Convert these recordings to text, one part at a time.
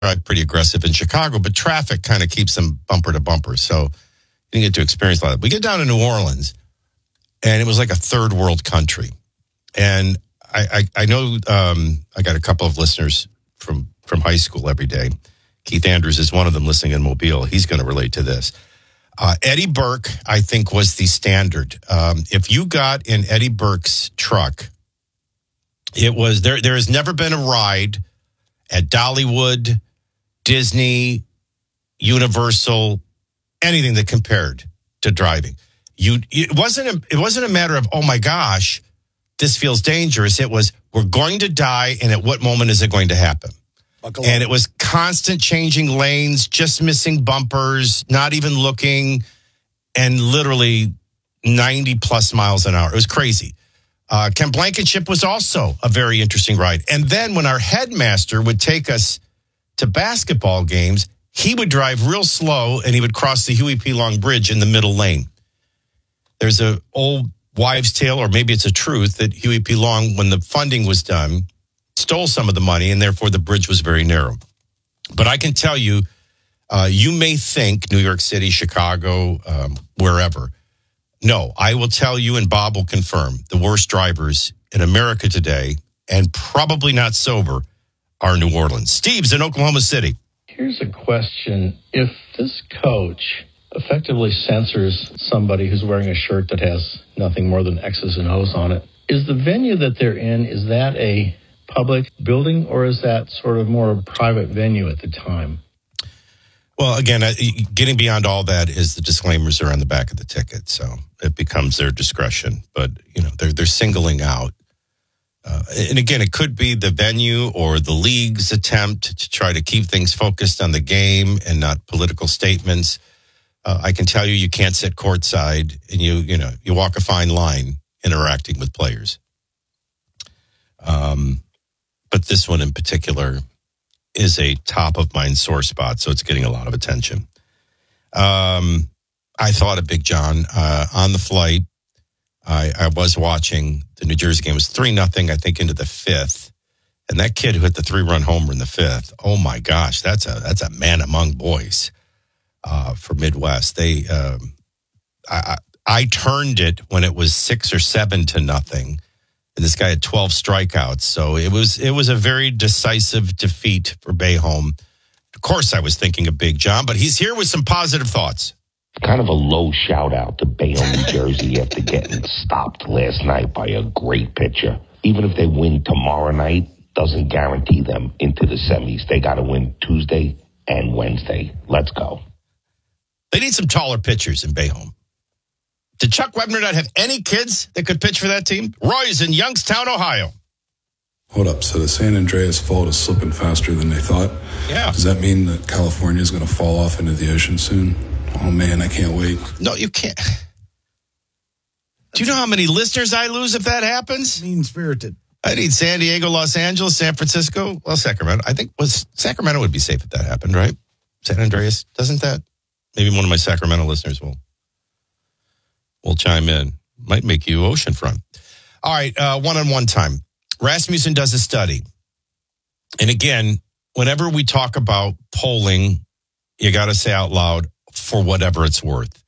drive pretty aggressive in Chicago, but traffic kind of keeps them bumper to bumper. So you didn't get to experience a lot of that. We get down to New Orleans, and it was like a third world country. And I know I got a couple of listeners from high school every day. Keith Andrews is one of them listening in Mobile. He's going to relate to this. Eddie Burke, I think, was the standard. If you got in Eddie Burke's truck, it was there. There has never been a ride at Dollywood, Disney, Universal, anything that compared to driving. It wasn't a matter of, oh my gosh, this feels dangerous. It was, we're going to die, and at what moment is it going to happen? And it was constant changing lanes, just missing bumpers, not even looking, and literally 90 plus miles an hour. It was crazy. Ken Blankenship was also a very interesting ride. And then when our headmaster would take us to basketball games, he would drive real slow, and he would cross the Huey P. Long Bridge in the middle lane. There's an old wives' tale, or maybe it's a truth, that Huey P. Long, when the funding was done, stole some of the money, and therefore the bridge was very narrow. But I can tell you, you may think New York City, Chicago, wherever. No, I will tell you, and Bob will confirm, the worst drivers in America today, and probably not sober, are New Orleans. Steve's in Oklahoma City. Here's a question. If this coach effectively censors somebody who's wearing a shirt that has nothing more than X's and O's on it, is the venue that they're in, is that a public building, or is that sort of more a private venue at the time? Well, again, getting beyond all that is the disclaimers are on the back of the ticket, so it becomes their discretion. But they're singling out, and again, it could be the venue or the league's attempt to try to keep things focused on the game and not political statements. I can tell you can't sit courtside, and you walk a fine line interacting with players. But this one in particular is a top of mind sore spot, so it's getting a lot of attention. I thought of Big John on the flight. I was watching the New Jersey game. It was 3-0, I think, into the fifth. And that kid who hit the 3-run homer in the fifth, oh my gosh, that's a man among boys for Midwest. I turned it when it was 6 or 7-0. And this guy had 12 strikeouts. So it was a very decisive defeat for Bayholm. Of course, I was thinking of Big John, but he's here with some positive thoughts. Kind of a low shout out to Bayholm, New Jersey after getting stopped last night by a great pitcher. Even if they win tomorrow night, doesn't guarantee them into the semis. They got to win Tuesday and Wednesday. Let's go. They need some taller pitchers in Bayholm. Did Chuck Webner not have any kids that could pitch for that team? Roy's in Youngstown, Ohio. Hold up. So the San Andreas Fault is slipping faster than they thought? Yeah. Does that mean that California is going to fall off into the ocean soon? Oh, man, I can't wait. No, you can't. Do you know how many listeners I lose if that happens? Mean-spirited. I need San Diego, Los Angeles, San Francisco. Well, Sacramento. I think Sacramento would be safe if that happened, right? San Andreas, doesn't that? Maybe one of my Sacramento listeners will chime in. Might make you oceanfront. All right, one-on-one time. Rasmussen does a study. And again, whenever we talk about polling, you got to say out loud, for whatever it's worth.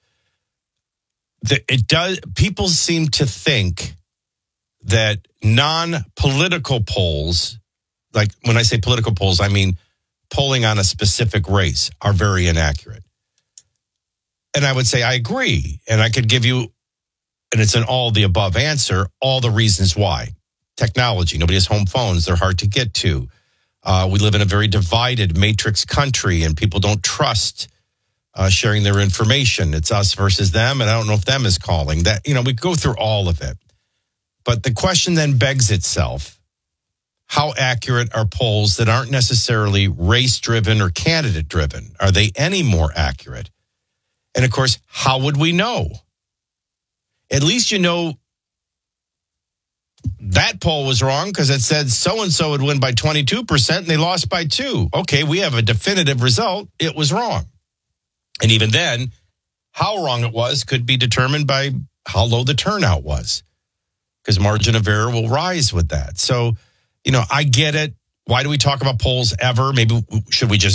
People seem to think that non-political polls, like when I say political polls, I mean polling on a specific race, are very inaccurate. And I would say I agree. And I could give you, and it's an all the above answer, all the reasons why. Technology. Nobody has home phones. They're hard to get to. We live in a very divided matrix country, and people don't trust sharing their information. It's us versus them, and I don't know if them is calling. That, we go through all of it. But the question then begs itself, how accurate are polls that aren't necessarily race-driven or candidate-driven? Are they any more accurate? And, of course, how would we know? At least that poll was wrong because it said so-and-so would win by 22% and they lost by 2. Okay, we have a definitive result. It was wrong. And even then, how wrong it was could be determined by how low the turnout was, because margin of error will rise with that. So, I get it. Why do we talk about polls ever? Maybe should we just